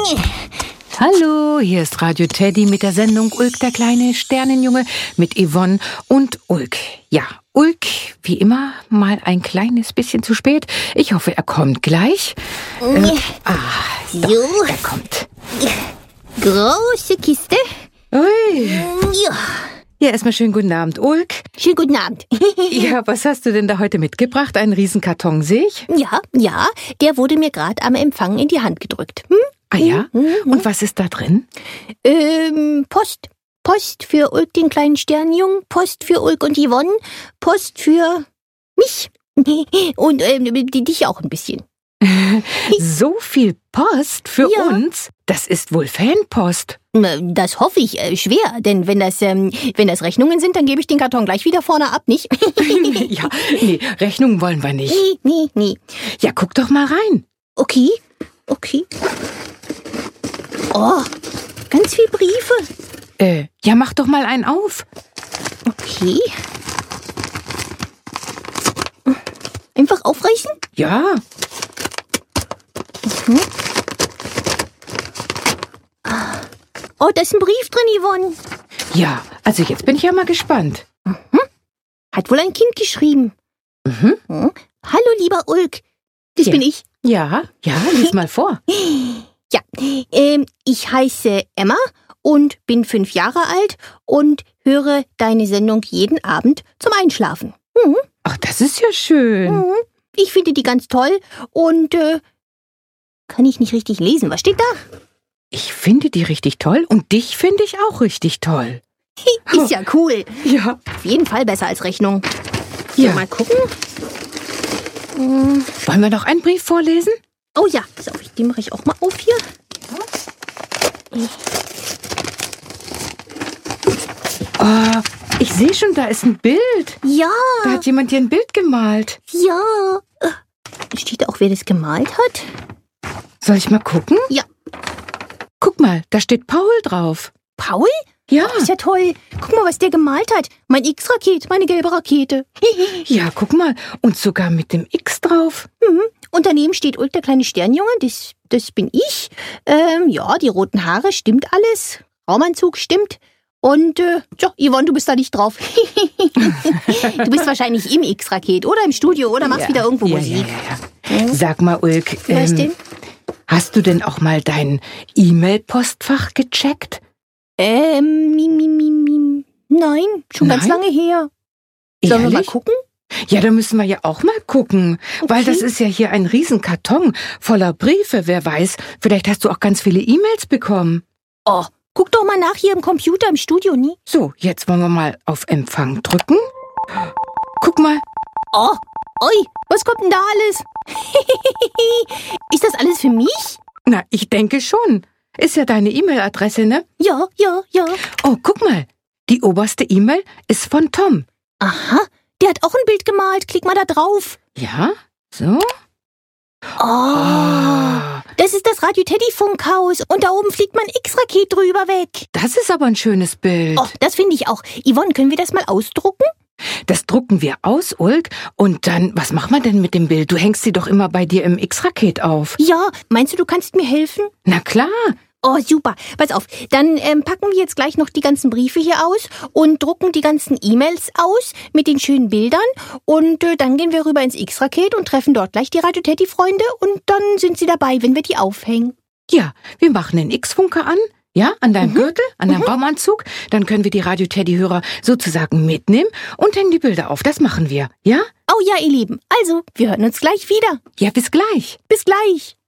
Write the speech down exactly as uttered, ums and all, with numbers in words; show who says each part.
Speaker 1: Hallo, hier ist Radio Teddy mit der Sendung Ulk, der kleine Sternenjunge, mit Yvonne und Ulk. Ja, Ulk, wie immer, mal ein kleines bisschen zu spät. Ich hoffe, er kommt gleich. Äh, ah, doch,
Speaker 2: So.
Speaker 1: er kommt.
Speaker 2: Große Kiste.
Speaker 1: Ui.
Speaker 2: Ja.
Speaker 1: Ja, erstmal schönen guten Abend, Ulk.
Speaker 2: Schönen guten Abend.
Speaker 1: Ja, was hast du denn da heute mitgebracht? Einen Riesenkarton, sehe ich?
Speaker 2: Ja, ja, der wurde mir gerade am Empfang in die Hand gedrückt. Hm?
Speaker 1: Ah ja? Und was ist da drin?
Speaker 2: Ähm, Post. Post für Ulk, den kleinen Sternenjungen. Post für Ulk und Yvonne. Post für mich. Und ähm, die, dich auch ein bisschen.
Speaker 1: So viel Post für
Speaker 2: Ja.
Speaker 1: uns? Das ist wohl Fanpost.
Speaker 2: Das hoffe ich äh, schwer, denn wenn das, ähm, wenn das Rechnungen sind, dann gebe ich den Karton gleich wieder vorne ab, nicht?
Speaker 1: Ja, nee, Rechnungen wollen wir nicht.
Speaker 2: Nee, nee, nee.
Speaker 1: Ja, guck doch mal rein.
Speaker 2: Okay, okay. Oh, ganz viele Briefe.
Speaker 1: Äh, ja, mach doch mal einen auf.
Speaker 2: Okay. Einfach aufreißen?
Speaker 1: Ja.
Speaker 2: Oh, da ist ein Brief drin, Yvonne.
Speaker 1: Ja, also jetzt bin ich ja mal gespannt.
Speaker 2: Hat wohl ein Kind geschrieben.
Speaker 1: Mhm.
Speaker 2: Hm? Hallo, lieber Ulk. Das
Speaker 1: Ja.
Speaker 2: bin ich.
Speaker 1: Ja, ja, lies mal vor.
Speaker 2: Ja, ähm, ich heiße Emma und bin fünf Jahre alt und höre deine Sendung jeden Abend zum Einschlafen. Mhm.
Speaker 1: Ach, das ist ja schön.
Speaker 2: Mhm. Ich finde die ganz toll und äh, kann ich nicht richtig lesen. Was steht da?
Speaker 1: Ich finde die richtig toll und dich finde ich auch richtig toll.
Speaker 2: Ist ja cool.
Speaker 1: Ja.
Speaker 2: Auf jeden Fall besser als Rechnung. So,
Speaker 1: Ja.
Speaker 2: mal gucken. Hm.
Speaker 1: Wollen wir noch einen Brief vorlesen?
Speaker 2: Oh ja, so, den mache ich auch mal auf hier.
Speaker 1: Oh, ich sehe schon, da ist ein Bild.
Speaker 2: Ja,
Speaker 1: Da hat jemand dir ein Bild gemalt.
Speaker 2: ja. Äh, Steht da auch, wer das gemalt hat?
Speaker 1: Soll ich mal gucken?
Speaker 2: Ja.
Speaker 1: Guck mal, da steht Paul drauf.
Speaker 2: Paul?
Speaker 1: Ja,
Speaker 2: Ist ja toll. Guck mal, was der gemalt hat. Mein X-Raket, meine gelbe Rakete.
Speaker 1: ja, guck mal. Und sogar mit dem X drauf.
Speaker 2: Mhm. Und daneben steht Ulk, der kleine Sternjunge. Das, das bin ich. Ähm, ja, die roten Haare, stimmt alles. Raumanzug, stimmt. Und, äh, ja, Yvonne, du bist da nicht drauf. Du bist wahrscheinlich im X-Raket oder im Studio oder machst
Speaker 1: Ja.
Speaker 2: wieder irgendwo
Speaker 1: ja,
Speaker 2: Musik.
Speaker 1: Ja, ja, ja. Sag mal, Ulk,
Speaker 2: Was
Speaker 1: ähm,
Speaker 2: denn?
Speaker 1: hast du denn auch mal dein E-Mail-Postfach gecheckt?
Speaker 2: Ähm, mi, mi, mi, mi. Nein, schon ganz
Speaker 1: Nein?
Speaker 2: lange her. Sollen wir mal
Speaker 1: Ehrlich?
Speaker 2: gucken?
Speaker 1: Ja, da müssen wir ja auch mal gucken, weil
Speaker 2: Okay.
Speaker 1: das ist ja hier ein Riesenkarton voller Briefe. Wer weiß, vielleicht hast du auch ganz viele E-Mails bekommen.
Speaker 2: Oh, guck doch mal nach hier im Computer im Studio, nie?
Speaker 1: So, jetzt wollen wir mal auf Empfang drücken. Guck mal.
Speaker 2: Oh, oi, was kommt denn da alles? Ist das alles für mich?
Speaker 1: Na, ich denke schon. Ist ja deine E-Mail-Adresse, ne?
Speaker 2: Ja, ja, ja.
Speaker 1: Oh, guck mal. Die oberste E-Mail ist von Tom.
Speaker 2: Aha, der hat auch ein Bild gemalt. Klick mal da drauf.
Speaker 1: Ja? So?
Speaker 2: Oh,
Speaker 1: Ah,
Speaker 2: das ist das Radio Teddy Funkhaus. Und da oben fliegt mein X-Raket drüber weg.
Speaker 1: das ist aber ein schönes Bild.
Speaker 2: Oh, das finde ich auch. Yvonne, können wir das mal ausdrucken?
Speaker 1: Das drucken wir aus, Ulk. Und dann, was machen wir denn mit dem Bild? Du hängst sie doch immer bei dir im X-Raket auf.
Speaker 2: Ja, meinst du, du kannst mir helfen?
Speaker 1: Na klar.
Speaker 2: Oh, super. Pass auf, dann ähm, packen wir jetzt gleich noch die ganzen Briefe hier aus und drucken die ganzen E-Mails aus mit den schönen Bildern. Und äh, dann gehen wir rüber ins X-Raket und treffen dort gleich die Radio Teddy-Freunde. Und dann sind sie dabei, wenn wir die aufhängen.
Speaker 1: Ja, wir machen den X-Funker an. Ja, an deinem Gürtel, an deinem Raumanzug. Dann können wir die Radio Teddy-Hörer sozusagen mitnehmen und hängen die Bilder auf. Das machen wir. Ja?
Speaker 2: Oh ja, ihr Lieben. Also, wir hören uns gleich wieder.
Speaker 1: Ja, bis gleich.
Speaker 2: Bis gleich.